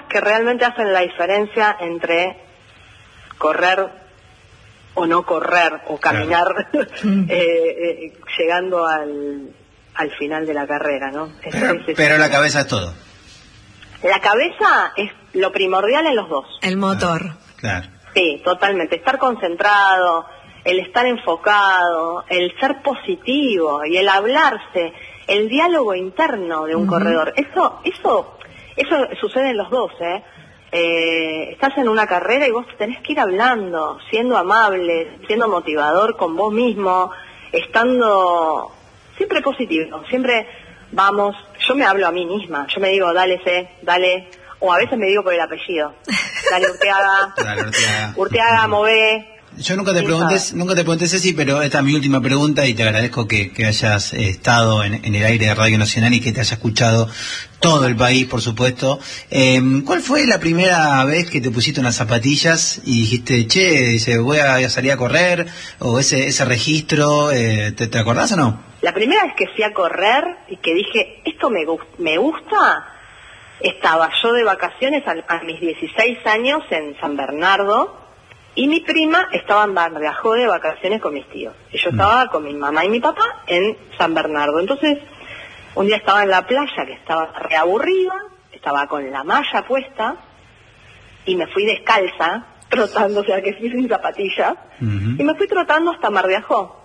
que realmente hacen la diferencia entre correr o no correr, o caminar, llegando al final de la carrera, ¿no? Pero la cabeza es todo. La cabeza es lo primordial en los dos. El motor. Claro. Sí, totalmente. Estar concentrado, el estar enfocado, el ser positivo y el hablarse, el diálogo interno de un corredor. Eso sucede en los dos, ¿eh? Estás en una carrera y vos tenés que ir hablando, siendo amable, siendo motivador con vos mismo, estando siempre positivo, siempre vamos. Yo me hablo a mí misma, yo me digo, dale, dale, o a veces me digo por el apellido, dale Urteaga, Dale, Urteaga, mové. Yo nunca te pregunté, Ceci, pero esta es mi última pregunta y te agradezco que hayas estado en el aire de Radio Nacional y que te haya escuchado todo el país, por supuesto. ¿Cuál fue la primera vez que te pusiste unas zapatillas y dijiste, voy a salir a correr? O ese registro, ¿te acordás o no? La primera vez que fui a correr y que dije, esto me gusta, estaba yo de vacaciones a mis 16 años en San Bernardo. Y mi prima estaba en Barriajó de vacaciones con mis tíos. Y yo estaba con mi mamá y mi papá en San Bernardo. Entonces, un día estaba en la playa, que estaba reaburrida, estaba con la malla puesta, y me fui descalza, trotando, o sea que fui sin zapatillas, y me fui trotando hasta Mar de Ajó.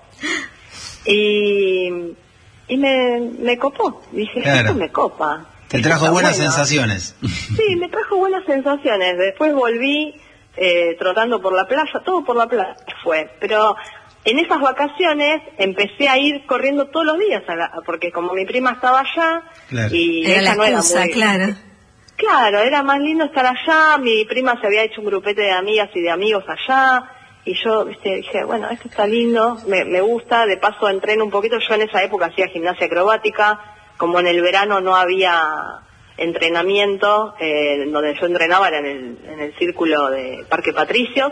Y me copó. Dije, claro. Esto me copa. Te trajo buenas sensaciones. Sí, me trajo buenas sensaciones. Después volví trotando por la playa, todo por la playa fue, pero en esas vacaciones empecé a ir corriendo todos los días, porque como mi prima estaba allá, claro. Y era ella la no era excusa, muy... Claro, era más lindo estar allá, mi prima se había hecho un grupete de amigas y de amigos allá, y yo dije, bueno, esto está lindo, me gusta, de paso entreno un poquito. Yo en esa época hacía gimnasia acrobática, como en el verano no había entrenamiento, donde yo entrenaba era en el círculo de Parque Patricios,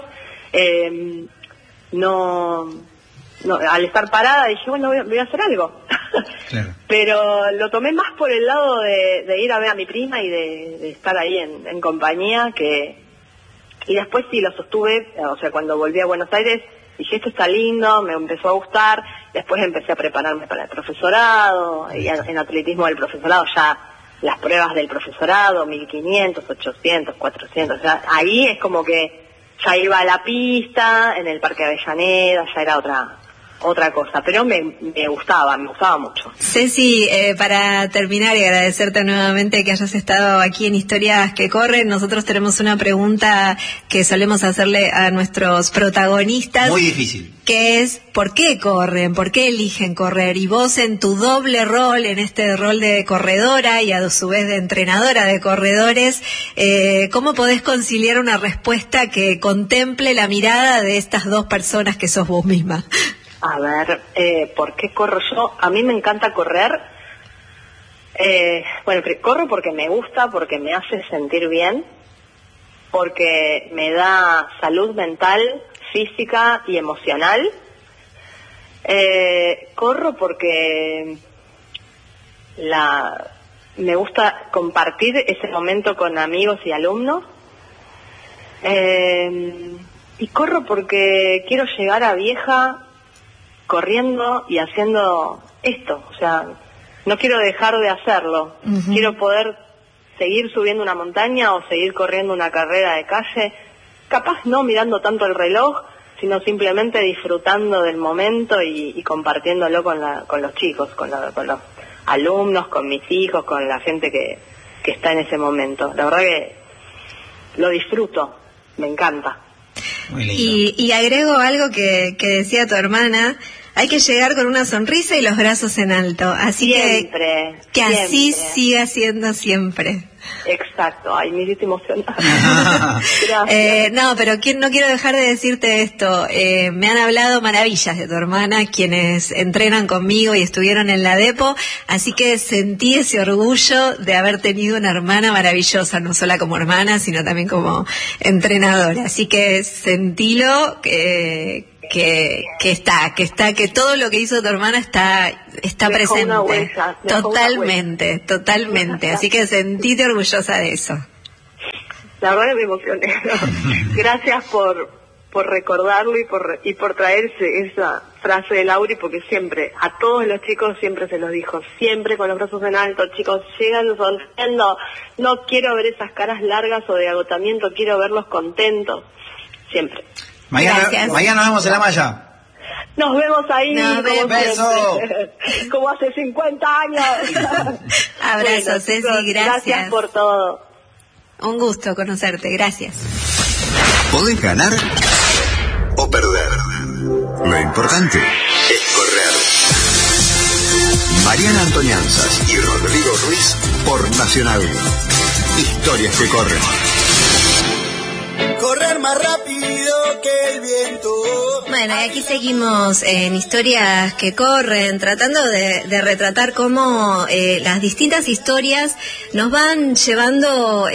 al estar parada dije, bueno, voy a hacer algo. Claro. Pero lo tomé más por el lado de ir a ver a mi prima y de estar ahí en compañía, y después sí lo sostuve, o sea, cuando volví a Buenos Aires dije, esto está lindo, me empezó a gustar. Después empecé a prepararme para el profesorado, y en atletismo del profesorado ya las pruebas del profesorado, 1500, 800, 400, o sea, ahí es como que ya iba a la pista, en el Parque Avellaneda, ya era otra cosa, pero me gustaba mucho. Ceci, para terminar y agradecerte nuevamente que hayas estado aquí en Historias que Corren, nosotros tenemos una pregunta que solemos hacerle a nuestros protagonistas. Muy difícil. Que es, ¿por qué corren? ¿Por qué eligen correr? Y vos en tu doble rol, en este rol de corredora y a su vez de entrenadora de corredores, ¿cómo podés conciliar una respuesta que contemple la mirada de estas dos personas que sos vos misma? A ver, ¿por qué corro yo? A mí me encanta correr. Corro porque me gusta, porque me hace sentir bien, porque me da salud mental, física y emocional. Corro porque me gusta compartir ese momento con amigos y alumnos. Y corro porque quiero llegar a vieja corriendo y haciendo esto, o sea, no quiero dejar de hacerlo. Quiero poder seguir subiendo una montaña o seguir corriendo una carrera de calle, capaz no mirando tanto el reloj, sino simplemente disfrutando del momento y compartiéndolo con los chicos, con los alumnos, con mis hijos, con la gente que está en ese momento. La verdad que lo disfruto, me encanta. Muy lindo. Y agrego algo que decía tu hermana, hay que llegar con una sonrisa y los brazos en alto, así siempre, que siempre. Así siga siendo siempre. Exacto, ay, me hiciste emocionar. Gracias. No, pero no quiero dejar de decirte esto. Me han hablado maravillas de tu hermana, quienes entrenan conmigo y estuvieron en la Depo, así que sentí ese orgullo de haber tenido una hermana maravillosa, no solo como hermana, sino también como entrenadora. Así que sentilo, que todo lo que hizo tu hermana está presente. Huella, totalmente. Así que sentite orgullosa de eso. La verdad que me emocioné. Gracias por recordarlo y por traerse esa frase de Lauri, porque siempre, a todos los chicos siempre se los dijo, siempre con los brazos en alto, chicos, llegan sonriendo, no quiero ver esas caras largas o de agotamiento, quiero verlos contentos, siempre. Mañana nos vemos en la malla. Nos vemos ahí, beso. Como hace 50 años. Abrazo, bueno, Ceci, chicos, gracias por todo. Un gusto conocerte, gracias. Podés ganar o perder. Lo importante es correr. Mariana Antonianzas y Rodrigo Ruiz por Nacional. Historias que corren. Correr más rápido que el viento. Bueno, y aquí seguimos en Historias que corren, tratando de retratar cómo las distintas historias nos van llevando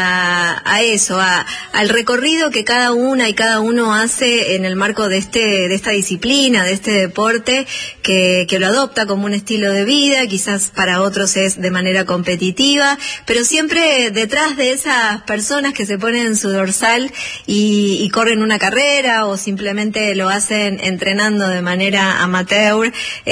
a eso, al recorrido que cada una y cada uno hace en el marco de esta disciplina, de este deporte, que lo adopta como un estilo de vida, quizás para otros es de manera competitiva, pero siempre detrás de esas personas que se ponen su dorsal y corren una carrera o simplemente lo hacen entrenando de manera amateur,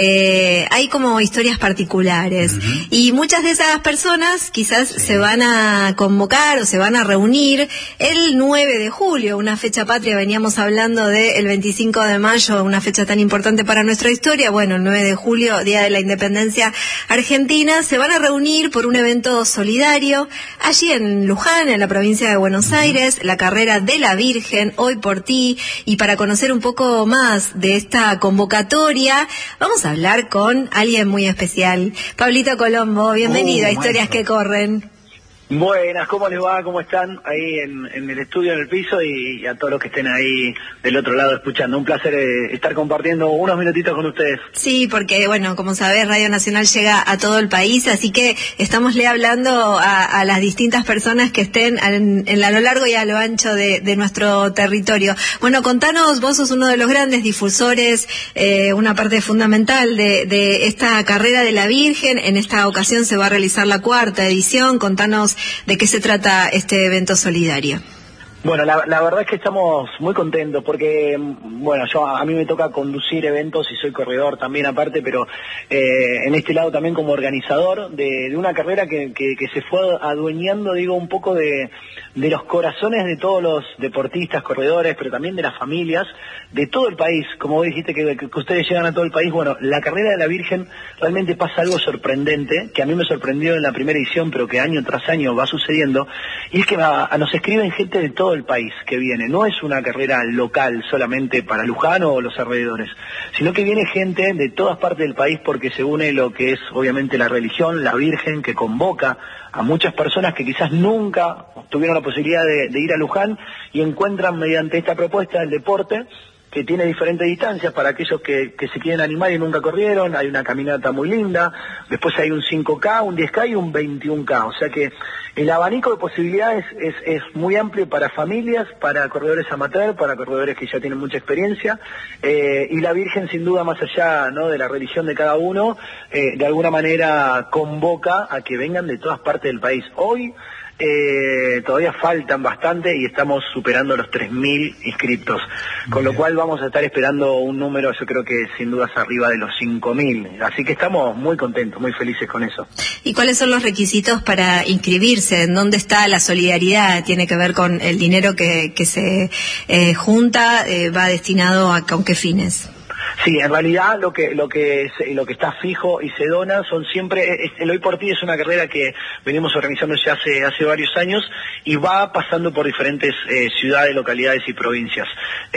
hay como historias particulares. Y muchas de esas personas quizás se van a convocar o se van a reunir el 9 de julio, una fecha patria. Veníamos hablando del 25 de mayo, una fecha tan importante para nuestra historia. Bueno, el 9 de julio, Día de la Independencia Argentina, se van a reunir por un evento solidario allí en Luján, en la provincia de Buenos Aires, la carrera de la Virgen, Hoy por Ti. Y para conocer un poco más de esta convocatoria, vamos a hablar con alguien muy especial. Pablito Colombo, bienvenido a Historias que Corren. Buenas, ¿cómo les va? ¿Cómo están ahí en el estudio, en el piso y a todos los que estén ahí del otro lado escuchando? Un placer estar compartiendo unos minutitos con ustedes. Sí, porque bueno, como sabés, Radio Nacional llega a todo el país, así que estámosle hablando a las distintas personas que estén a lo largo y a lo ancho de nuestro territorio. Bueno, contanos, vos sos uno de los grandes difusores, una parte fundamental de esta carrera de la Virgen. En esta ocasión se va a realizar la 4ª edición. Contanos de qué se trata este evento solidario. Bueno, la verdad es que estamos muy contentos porque, bueno, a mí me toca conducir eventos y soy corredor también aparte, pero en este lado también como organizador de una carrera que se fue adueñando, digo, un poco de los corazones de todos los deportistas, corredores, pero también de las familias de todo el país. Como vos dijiste que ustedes llegan a todo el país, bueno, la carrera de la Virgen realmente pasa algo sorprendente, que a mí me sorprendió en la primera edición, pero que año tras año va sucediendo, y es que nos escriben gente de todo el país que viene. No es una carrera local solamente para Luján o los alrededores, sino que viene gente de todas partes del país porque se une lo que es obviamente la religión, la Virgen, que convoca a muchas personas que quizás nunca tuvieron la posibilidad de ir a Luján y encuentran mediante esta propuesta del deporte, que tiene diferentes distancias para aquellos que se quieren animar y nunca corrieron. Hay una caminata muy linda, después hay un 5K, un 10K y un 21K, o sea que el abanico de posibilidades es muy amplio para familias, para corredores amateur, para corredores que ya tienen mucha experiencia, y la Virgen sin duda, más allá, ¿no?, de la religión de cada uno, de alguna manera convoca a que vengan de todas partes del país. Hoy todavía faltan bastante y estamos superando los 3.000 inscriptos, con lo cual vamos a estar esperando un número, yo creo que sin dudas arriba de los 5.000, así que estamos muy contentos, muy felices con eso. ¿Y cuáles son los requisitos para inscribirse? ¿En dónde está la solidaridad? ¿Tiene que ver con el dinero que se junta? ¿Va destinado a con qué fines? Sí, en realidad lo que está fijo y se dona son siempre, el Hoy por Ti es una carrera que venimos organizando ya hace varios años y va pasando por diferentes ciudades, localidades y provincias.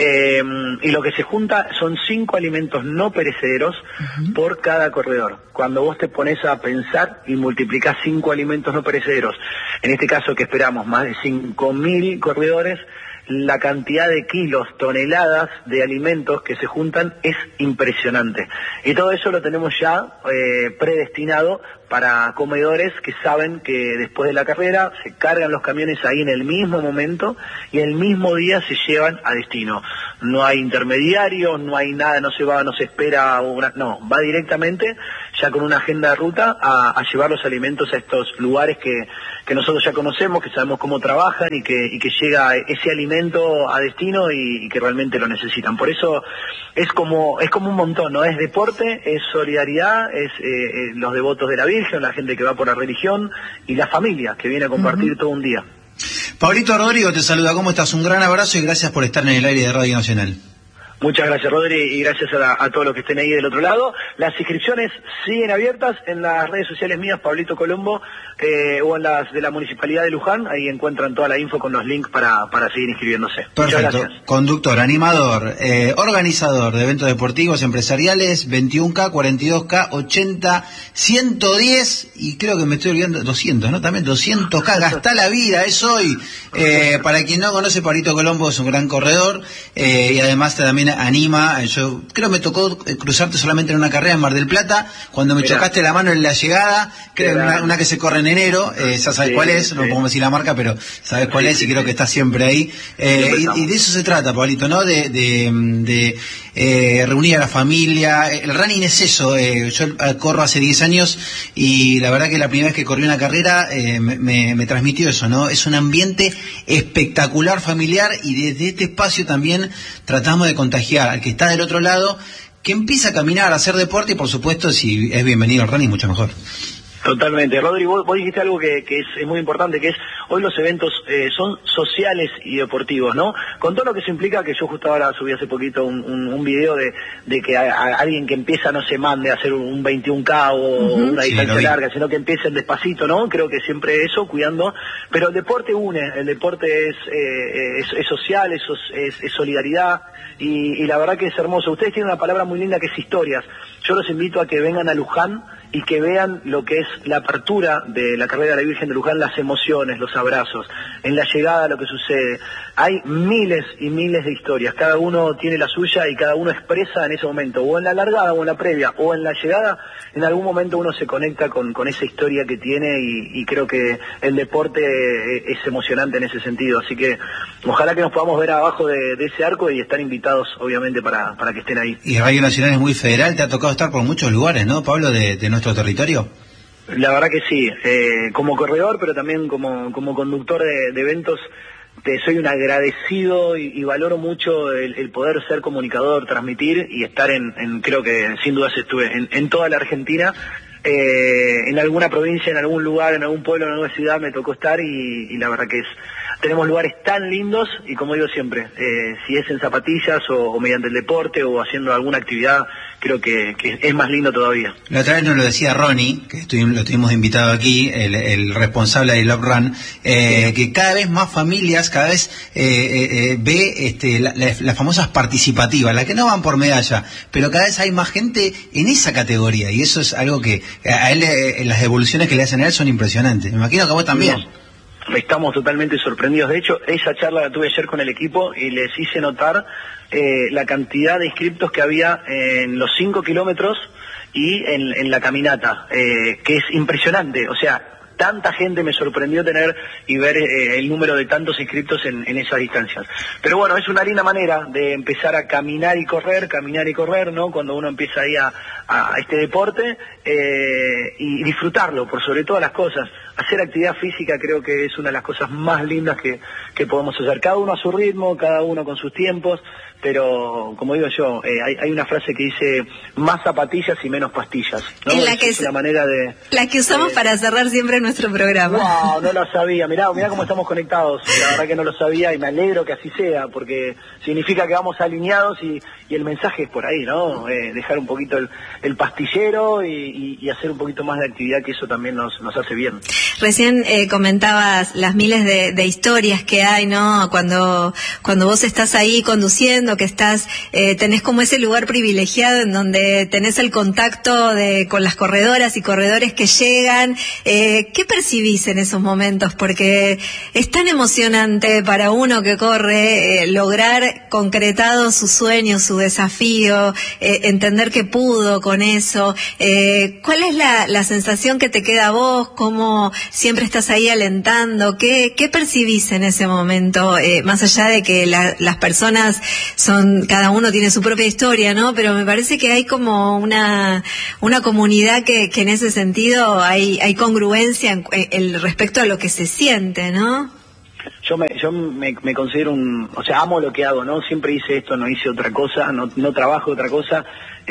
Y lo que se junta son 5 alimentos no perecederos por cada corredor. Cuando vos te pones a pensar y multiplicás 5 alimentos no perecederos, en este caso que esperamos más de 5.000 corredores, la cantidad de kilos, toneladas de alimentos que se juntan es impresionante. Y todo eso lo tenemos ya predestinado para comedores que saben que después de la carrera se cargan los camiones ahí en el mismo momento y el mismo día se llevan a destino. No hay intermediarios, no hay nada, no se espera, no, va directamente ya con una agenda de ruta a llevar los alimentos a estos lugares que nosotros ya conocemos, que sabemos cómo trabajan y que llega ese alimento a destino y que realmente lo necesitan. Por eso es como un montón, ¿no? Es deporte, es solidaridad, es los devotos de la Virgen, la gente que va por la religión y la familia que viene a compartir todo un día. Pablito Rodrigo te saluda, ¿cómo estás? Un gran abrazo y gracias por estar en el aire de Radio Nacional. Muchas gracias, Rodri, y gracias a todos los que estén ahí del otro lado. Las inscripciones siguen abiertas en las redes sociales mías, Pablito Colombo, o en las de la Municipalidad de Luján. Ahí encuentran toda la info con los links para seguir inscribiéndose. Perfecto. Conductor, animador, organizador de eventos deportivos, empresariales, 21K, 42K, 80, 110 y creo que me estoy olvidando, 200, ¿no? También 200K, gasta la vida, es hoy. Para quien no conoce, Pablito Colombo es un gran corredor y además también anima. Yo creo que me tocó cruzarte solamente en una carrera en Mar del Plata, cuando me chocaste la mano en la llegada, creo una que se corre en enero, ya sabes cuál es, no podemos decir la marca, pero sabes cuál es y creo que está siempre ahí. Y de eso se trata, Pablito, ¿no? De reunir a la familia. El running es eso. Yo corro hace 10 años y la verdad que la primera vez que corrí una carrera me transmitió eso, ¿no? Es un ambiente espectacular, familiar, y desde este espacio también tratamos de contagiar al que está del otro lado, que empieza a caminar, a hacer deporte y por supuesto si es bienvenido al running mucho mejor. Totalmente. Rodri, vos dijiste algo que es muy importante, que es hoy los eventos son sociales y deportivos, ¿no? Con todo lo que se implica, que yo justo ahora subí hace poquito un video de que a alguien que empieza no se mande a hacer un 21K o una distancia larga, sino que empiecen despacito, ¿no? Creo que siempre eso, cuidando. Pero el deporte une, el deporte es social, es solidaridad y la verdad que es hermoso. Ustedes tienen una palabra muy linda que es historias. Yo los invito a que vengan a Luján y que vean lo que es la apertura de la carrera de la Virgen de Luján, las emociones, los abrazos, en la llegada lo que sucede. Hay miles y miles de historias, cada uno tiene la suya y cada uno expresa en ese momento, o en la largada, o en la previa, o en la llegada, en algún momento uno se conecta con esa historia que tiene y creo que el deporte es emocionante en ese sentido, así que ojalá que nos podamos ver abajo de ese arco y están invitados obviamente para que estén ahí. Y Radio Nacional es muy federal, te ha tocado estar por muchos lugares, ¿no, Pablo, de nuestro territorio? La verdad que sí, como corredor, pero también como conductor de eventos, soy un agradecido y valoro mucho el poder ser comunicador, transmitir y estar creo que sin dudas estuve en toda la Argentina, en alguna provincia, en algún lugar, en algún pueblo, en alguna ciudad me tocó estar y la verdad que tenemos lugares tan lindos y como digo siempre, si es en zapatillas o mediante el deporte o haciendo alguna actividad, creo que es más lindo todavía. La otra vez nos lo decía Ronnie, que lo tuvimos invitado aquí, el responsable de Love Run, que cada vez más familias, cada vez ve las famosas participativas, las que no van por medalla, pero cada vez hay más gente en esa categoría y eso es algo que a él, las devoluciones que le hacen a él son impresionantes. Me imagino que a vos también. Estamos totalmente sorprendidos. De hecho, esa charla la tuve ayer con el equipo y les hice notar la cantidad de inscriptos que había en los 5 kilómetros y en la caminata, que es impresionante. O sea, tanta gente me sorprendió tener y ver el número de tantos inscriptos en esas distancias. Pero bueno, es una linda manera de empezar a caminar y correr, ¿no? Cuando uno empieza ahí a este deporte y disfrutarlo por sobre todas las cosas. Hacer actividad física creo que es una de las cosas más lindas que podemos hacer. Cada uno a su ritmo, cada uno con sus tiempos, pero como digo yo, hay una frase que dice más zapatillas y menos pastillas, ¿no? Es una manera de... La que usamos para cerrar siempre nuestro programa. Wow, no lo sabía. Mirá cómo estamos conectados. La verdad que no lo sabía y me alegro que así sea, porque significa que vamos alineados y el mensaje es por ahí, ¿no? Dejar un poquito el pastillero y hacer un poquito más de actividad, que eso también nos hace bien. Recién comentabas las miles de historias que hay, ¿no? Cuando vos estás ahí conduciendo, que tenés como ese lugar privilegiado en donde tenés el contacto con las corredoras y corredores que llegan. ¿Qué percibís en esos momentos? Porque es tan emocionante para uno que corre lograr concretado su sueño, su desafío, entender que pudo con eso. ¿Cuál es la sensación que te queda a vos? ¿Cómo siempre estás ahí alentando? ¿Qué percibís en ese momento? Más allá de que las personas cada uno tiene su propia historia, ¿no? Pero me parece que hay como una comunidad que en ese sentido hay congruencia respecto a lo que se siente, ¿no? Yo me considero amo lo que hago, ¿no? Siempre hice esto, no hice otra cosa, no trabajo otra cosa,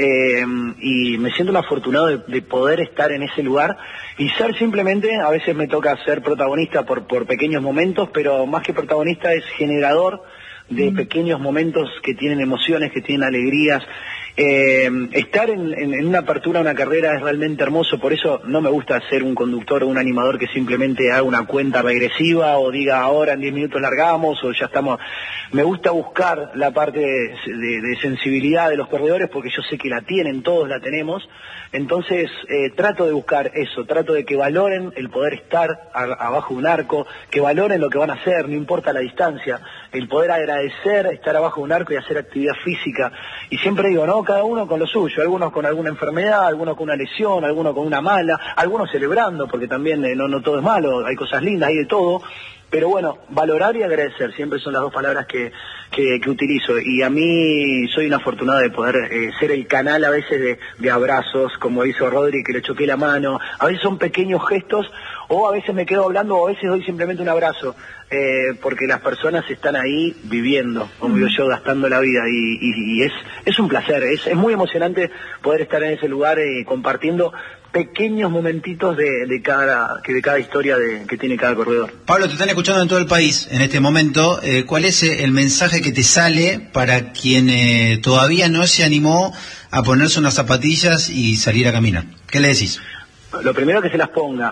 y me siento un afortunado de poder estar en ese lugar y ser simplemente, a veces me toca ser protagonista por pequeños momentos, pero más que protagonista es generador de pequeños momentos que tienen emociones, que tienen alegrías. Estar en una apertura, una carrera es realmente hermoso, por eso no me gusta ser un conductor o un animador que simplemente haga una cuenta regresiva o diga ahora en 10 minutos largamos o ya estamos. Me gusta buscar la parte de sensibilidad de los corredores porque yo sé que la tienen, todos la tenemos. Entonces trato de buscar eso, trato de que valoren el poder estar abajo de un arco, que valoren lo que van a hacer, no importa la distancia, el poder agradecer estar abajo de un arco y hacer actividad física. Y siempre digo, ¿no? Cada uno con lo suyo, algunos con alguna enfermedad, algunos con una lesión, algunos con una mala, algunos celebrando, porque también no todo es malo, hay cosas lindas, hay de todo. Pero bueno, valorar y agradecer siempre son las dos palabras que utilizo, y a mí soy un afortunado de poder ser el canal a veces de abrazos, como hizo Rodri, que le choqué la mano. A veces son pequeños gestos, o a veces me quedo hablando, o a veces doy simplemente un abrazo, porque las personas están ahí viviendo, como digo yo, gastando la vida, y es un placer, es muy emocionante poder estar en ese lugar compartiendo pequeños momentitos de cada historia que tiene cada corredor. Pablo, te están escuchando en todo el país en este momento. ¿Cuál es el mensaje que te sale para quien todavía no se animó a ponerse unas zapatillas y salir a caminar? ¿Qué le decís? Lo primero, que se las ponga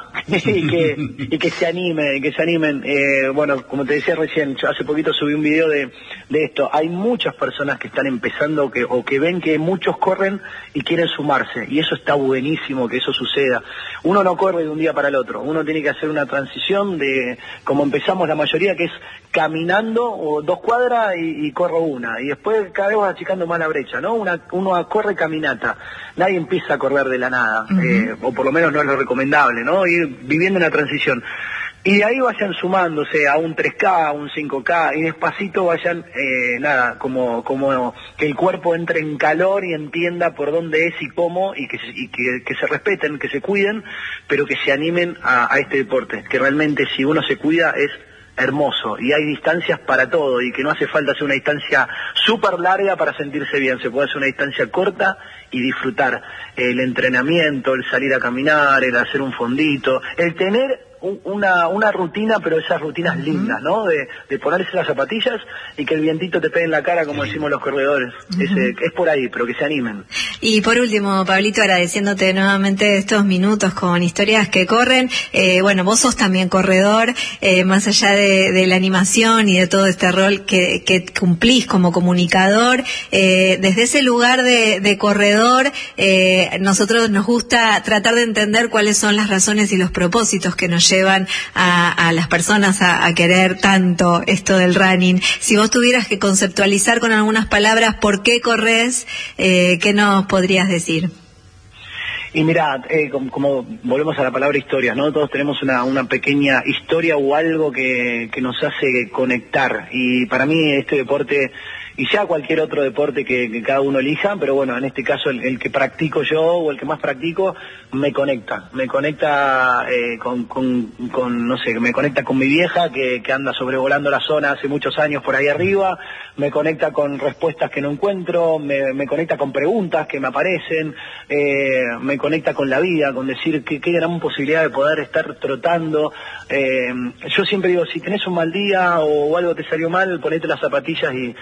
y que se animen. Bueno, como te decía recién, yo hace poquito subí un video de esto. Hay muchas personas que están empezando o que ven que muchos corren y quieren sumarse, y eso está buenísimo que eso suceda. Uno no corre de un día para el otro, uno tiene que hacer una transición de como empezamos la mayoría, que es caminando o 2 cuadras y corro una, y después cada vez vas achicando más la brecha, ¿no? Uno corre caminata, nadie empieza a correr de la nada, o por lo menos no es lo recomendable, ¿no? Ir viviendo una transición. Y de ahí vayan sumándose a un 3K, a un 5K, y despacito vayan, como que el cuerpo entre en calor y entienda por dónde es y cómo, y que se respeten, que se cuiden, pero que se animen a este deporte, que realmente si uno se cuida es hermoso, y hay distancias para todo, y que no hace falta hacer una distancia súper larga para sentirse bien, se puede hacer una distancia corta y disfrutar el entrenamiento, el salir a caminar, el hacer un fondito, el tener una rutina, pero esas rutinas lindas, ¿no? De ponerse las zapatillas y que el vientito te pegue en la cara, como decimos los corredores. Es por ahí, pero que se animen. Y por último, Pablito, agradeciéndote nuevamente estos minutos con historias que corren. Bueno, vos sos también corredor, más allá de la animación y de todo este rol que cumplís como comunicador. Desde ese lugar de corredor, nosotros nos gusta tratar de entender cuáles son las razones y los propósitos que nos llevan a las personas a querer tanto esto del running. Si vos tuvieras que conceptualizar con algunas palabras por qué corres, ¿qué nos podrías decir? Y mirá, como volvemos a la palabra historia, ¿no? Todos tenemos una pequeña historia o algo que nos hace conectar, y para mí este deporte, y ya cualquier otro deporte que cada uno elija, pero bueno, en este caso el que practico yo, o el que más practico, me conecta no sé, me conecta con mi vieja que anda sobrevolando la zona hace muchos años por ahí arriba, me conecta con respuestas que no encuentro, me conecta con preguntas que me aparecen, me conecta con la vida, con decir qué gran posibilidad de poder estar trotando. Yo siempre digo, si tenés un mal día o algo te salió mal, ponete las zapatillas y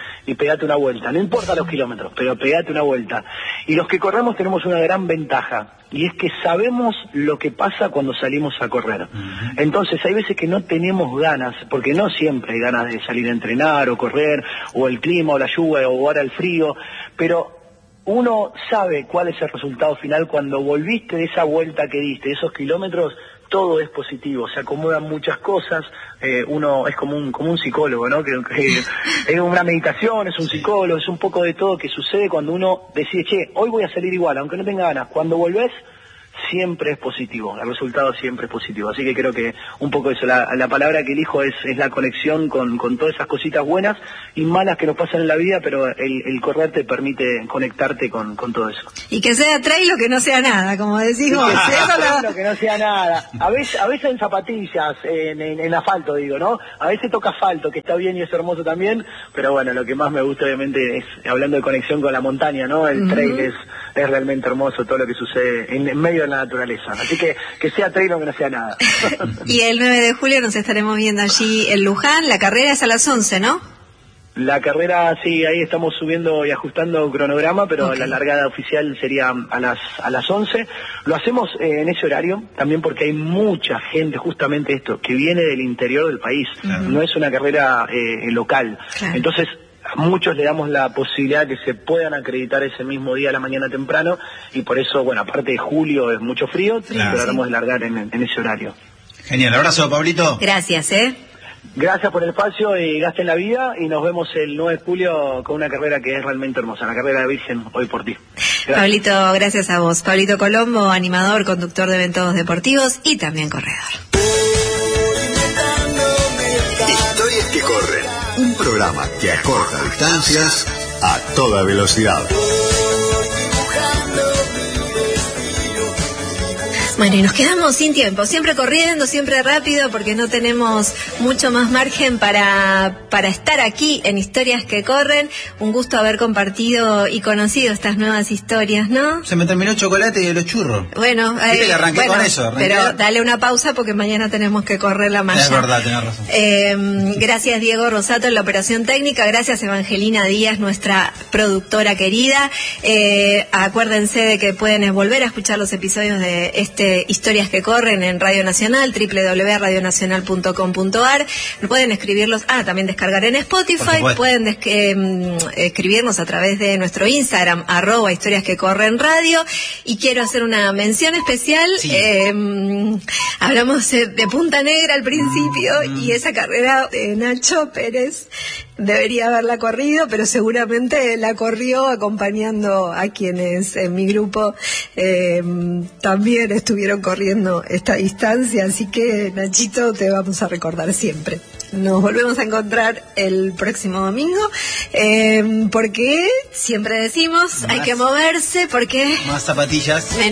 pegate una vuelta. No importa los kilómetros, pero pegate una vuelta. Y los que corremos tenemos una gran ventaja, y es que sabemos lo que pasa cuando salimos a correr. Entonces hay veces que no tenemos ganas, porque no siempre hay ganas de salir a entrenar o correr, o el clima o la lluvia o ahora el frío, pero uno sabe cuál es el resultado final cuando volviste de esa vuelta que diste, de esos kilómetros. Todo es positivo, se acomodan muchas cosas, uno es como un psicólogo, ¿no? Que es una meditación, es un psicólogo, es un poco de todo que sucede cuando uno decide, che, hoy voy a salir igual, aunque no tenga ganas. Cuando volvés, siempre es positivo, el resultado siempre es positivo. Así que creo que un poco eso, la palabra que elijo es la conexión con todas esas cositas buenas y malas que nos pasan en la vida, pero el correr te permite conectarte con todo eso. Y que sea trail o que no sea nada, como decís vos. Que no sea nada. A veces en zapatillas, en asfalto digo, ¿no? A veces toca asfalto, que está bien y es hermoso también, pero bueno, lo que más me gusta obviamente es, hablando de conexión con la montaña, ¿no? El trail es realmente hermoso, todo lo que sucede en medio de la naturaleza. Así que sea trail o que no sea nada. Y el 9 de julio nos estaremos viendo allí en Luján. La carrera es a las 11, ¿no? La carrera, sí, ahí estamos subiendo y ajustando cronograma, pero la largada oficial sería a las 11. Lo hacemos en ese horario, también porque hay mucha gente, justamente esto, que viene del interior del país. No es una carrera local. Claro. Entonces, a muchos le damos la posibilidad que se puedan acreditar ese mismo día a la mañana temprano, y por eso, bueno, aparte de julio es mucho frío, tratamos de largar en ese horario. Genial, abrazo, Pablito. Gracias, Gracias por el espacio y gasten la vida, y nos vemos el 9 de julio con una carrera que es realmente hermosa, la carrera de Virgen, hoy por ti. Gracias. Pablito, gracias a vos. Pablito Colombo, animador, conductor de eventos deportivos y también corredor. Historias que corren, un programa que acorta distancias a toda velocidad. Bueno, y nos quedamos sin tiempo, siempre corriendo, siempre rápido, porque no tenemos mucho más margen para estar aquí en Historias que Corren. Un gusto haber compartido y conocido estas nuevas historias, ¿no? Se me terminó el chocolate y los churros. Bueno, arranqué con eso. Pero dale una pausa porque mañana tenemos que correr la malla. Es verdad, tenés razón. Gracias Diego Rosato en la operación técnica, gracias Evangelina Díaz, nuestra productora querida. Acuérdense de que pueden volver a escuchar los episodios de Historias que Corren en Radio Nacional, www.radionacional.com.ar. Pueden escribirlos, también descargar en Spotify. Pueden escribirnos a través de nuestro Instagram, @historiasquecorrenradio. Y quiero hacer una mención especial. Sí. Hablamos de Punta Negra al principio, y esa carrera de Nacho Pérez debería haberla corrido, pero seguramente la corrió acompañando a quienes en mi grupo también estuvieron corriendo esta distancia, así que Nachito, te vamos a recordar siempre. Nos volvemos a encontrar el próximo domingo, porque siempre decimos, hay que moverse, porque más zapatillas.